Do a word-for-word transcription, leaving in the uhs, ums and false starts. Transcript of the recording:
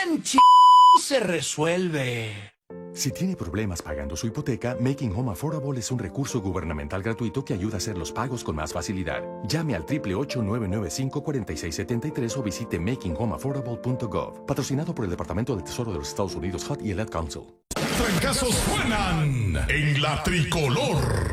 en ch... se resuelve. Si tiene problemas pagando su hipoteca, Making Home Affordable es un recurso gubernamental gratuito que ayuda a hacer los pagos con más facilidad. Llame al ocho ocho ocho, nueve nueve cinco, cuatro seis siete tres o visite making home affordable punto gov. Patrocinado por el Departamento del Tesoro de los Estados Unidos, H U D y el Ad Council. Trancazos suenan en la tricolor.